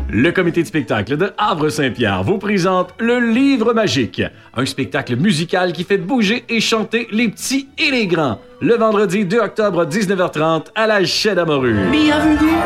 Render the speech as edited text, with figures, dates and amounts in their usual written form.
Le comité de spectacle de Havre-Saint-Pierre vous présente Le Livre Magique, un spectacle musical qui fait bouger et chanter les petits et les grands. Le vendredi 2 octobre 19h30 à la Chaîne à Morue. Bienvenue